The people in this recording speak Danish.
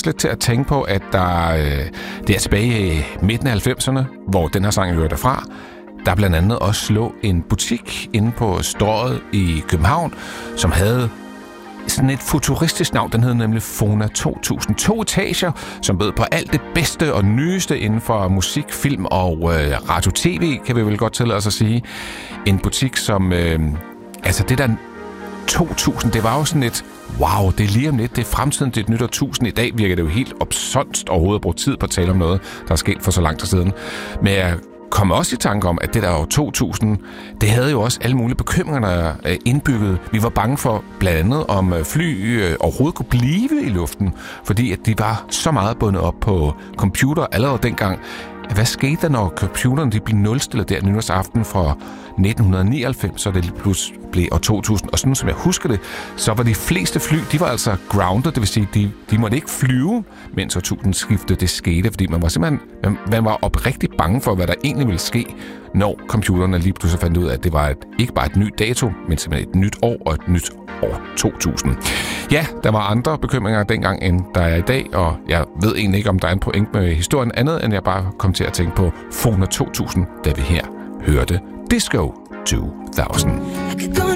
faktisk lidt til at tænke på, at det er tilbage i midten af 90'erne, hvor den her sang hører derfra, der blandt andet også lå en butik inde på Strøget i København, som havde sådan et futuristisk navn. Den hed nemlig Fona 2000. 2 etager, som bød på alt det bedste og nyeste inden for musik, film og radio-tv, kan vi vel godt tillade os at sige. En butik, som... det der 2000, det var jo sådan et... Wow, det er lige om lidt, det er fremtiden, det er et nyt årtusind. I dag virker det jo helt absurd overhovedet at bruge tid på at tale om noget, der er sket for så lang tid siden. Men jeg kom også i tanke om, at det der år 2000, det havde jo også alle mulige bekymringer indbygget. Vi var bange for blandt andet, om fly overhovedet kunne blive i luften, fordi at de var så meget bundet op på computer allerede dengang. Hvad skete der, når computerne de blev nulstillet der nytårsaften fra 1999, så det lige pludselig blev år 2000? Og sådan som jeg husker det, så var de fleste fly, de var altså grounded, det vil sige, de måtte ikke flyve, mens årtusindskiftet det skete, fordi man var simpelthen man var oprigtigt bange for, hvad der egentlig ville ske, når computerne lige pludselig fandt ud af, at det var ikke bare et nyt dato, men simpelthen et nyt år og et nyt år 2000. Ja, der var andre bekymringer dengang, end der er i dag, og jeg ved egentlig ikke, om der er en point med historien andet, end jeg bare kom til at tænke på Fona 2000, da vi her hørte Disco 2000.